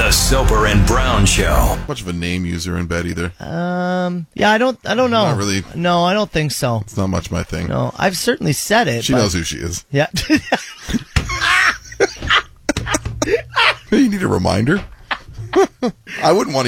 The Soper and Brown Show. Much of a name user in bed either. Yeah, I don't know. Not really. No, I don't think so. It's not much my thing. No, I've certainly said it. She knows who she is. Yeah. You need a reminder? I wouldn't want to